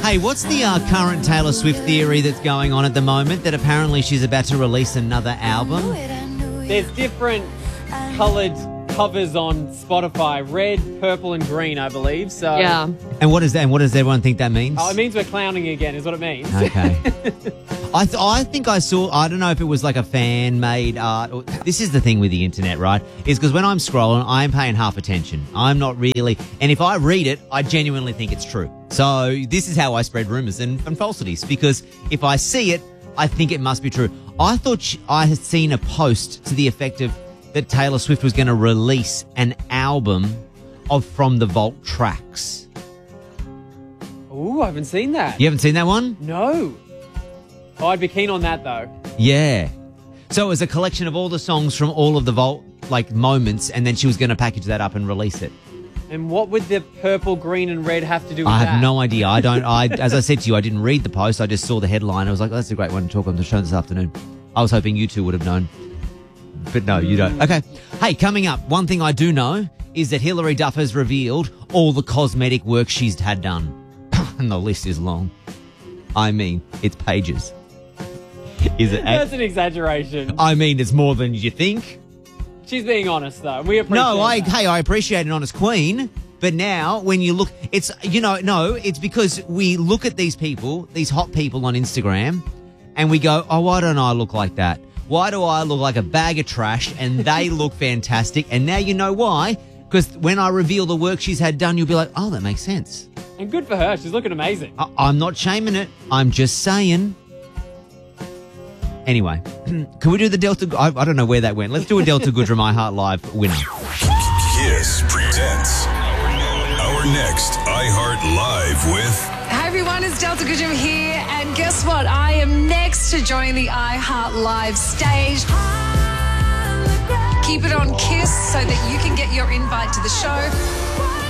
Hey, what's the current Taylor Swift theory that's going on at the moment that apparently she's about to release another album? There's different coloured covers on Spotify, red, purple and green, I believe. So Yeah. And what is that? And what does everyone think that means? Oh, it means we're clowning again is what it means. Okay. I think I saw, I don't know if it was like a fan-made art. This is the thing with the internet, right? Is because when I'm scrolling, I'm paying half attention. I'm not really, and if I read it, I genuinely think it's true. So this is how I spread rumours and falsities, because if I see it, I think it must be true. I thought I had seen a post to the effect of that Taylor Swift was going to release an album of From the Vault tracks. Ooh, I haven't seen that. You haven't seen that one? No. Oh, I'd be keen on that though. Yeah. So it was a collection of all the songs from all of the Vault, like, moments, and then she was going to package that up and release it. And what would the purple, green and red have to do with I that? have no idea. As I said to you, I didn't read the post. I just saw the headline. I was like, oh, that's a great one to talk on the show this afternoon. I was hoping you two would have known. But no, you don't. Okay. Hey, coming up, one thing I do know is that Hilary Duff has revealed all the cosmetic work she's had done. And the list is long. I mean, it's pages. Is it? That's an exaggeration. I mean, it's more than you think. She's being honest though. We appreciate that. I appreciate an honest queen. But now, when you look, it's, it's because we look at these people, these hot people on Instagram, and we go, oh, why don't I look like that? Why do I look like a bag of trash and they look fantastic? And now you know why. Because when I reveal the work she's had done, you'll be like, oh, that makes sense. And good for her. She's looking amazing. I'm not shaming it. I'm just saying. Anyway, can we do the Delta? I don't know where that went. Let's do a Delta Goodra My Heart Live winner. Kiss presents our next iHeart Live with... Hi everyone, it's Delta Goodrum here, and guess what? I am next to join the iHeart Live stage. Keep it on Kiss so that you can get your invite to the show.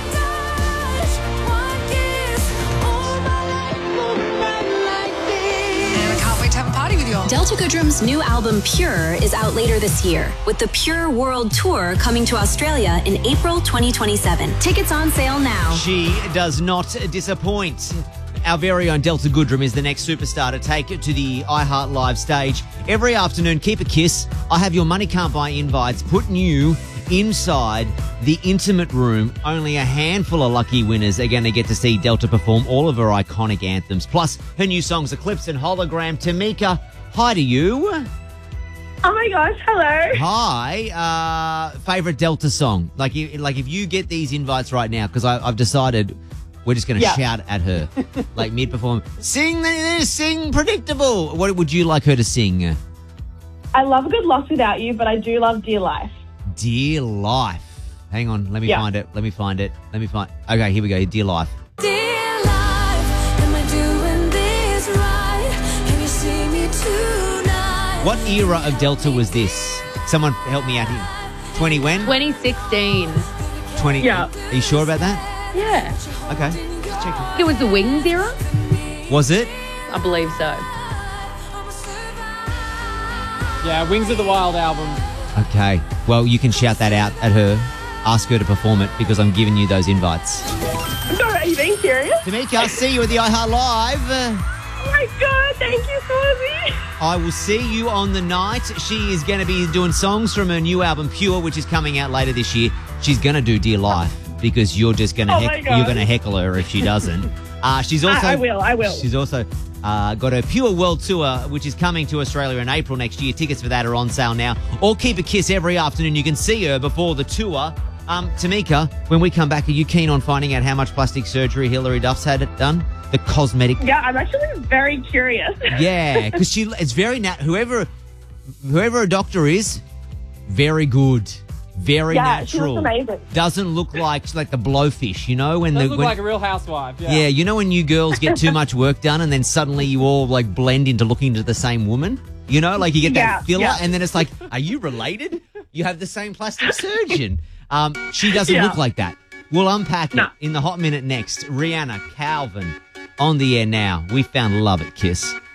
And I can't wait to have a party with you all. Delta Goodrum's new album Pure is out later this year, with the Pure World Tour coming to Australia in April 2027. Tickets on sale now. She does not disappoint. Our very own Delta Goodrum is the next superstar to take it to the iHeart Live stage. Every afternoon, keep a kiss. I have your Money Can't Buy invites putting you inside the intimate room. Only a handful of lucky winners are going to get to see Delta perform all of her iconic anthems. Plus, her new songs Eclipse and Hologram. Tamika, hi to you. Oh my gosh, hello. Hi. Favorite Delta song? Like if you get these invites right now, because I've decided we're just going to shout at her, like mid-performance. Sing Predictable. What would you like her to sing? I love a good Lost Without You, but I do love Dear Life. Dear Life. Hang on, let me find it. Okay, here we go. Dear Life. Dear life, am I doing this right? Can you see me tonight? What era of Delta was this? Someone help me out here. 20 when? 2016. 20. Yeah. Are you sure about that? Yeah. Okay. Just check It was the Wings era? it. Was it? I believe so. Yeah, Wings of the Wild album. Okay. Well, you can shout that out at her. Ask her to perform it because I'm giving you those invites. Sorry, are you being serious? Tamika, I'll see you at the iHeart Live. Oh my God, thank you, Susie. I will see you on the night. She is going to be doing songs from her new album Pure, which is coming out later this year. She's going to do Dear Life because you're just going to you're going to heckle her if she doesn't. She's also I will. She's also got her Pure World Tour, which is coming to Australia in April next year. Tickets for that are on sale now. Or keep a kiss every afternoon. You can see her before the tour. Tamika, when we come back, are you keen on finding out how much plastic surgery Hilary Duff's had it done? The cosmetic. Yeah, I'm actually very curious. Yeah, because it's very whoever a doctor is, very good, very natural. She looks amazing. Doesn't look like the blowfish, when Doesn't look like a real housewife. Yeah. Yeah, when you girls get too much work done and then suddenly you all blend into looking to the same woman. You get that filler and then it's like, are you related? You have the same plastic surgeon. She doesn't look like that. We'll unpack it in the Hot Minute next. Rihanna, Calvin, on the air now. We found love at Kiss.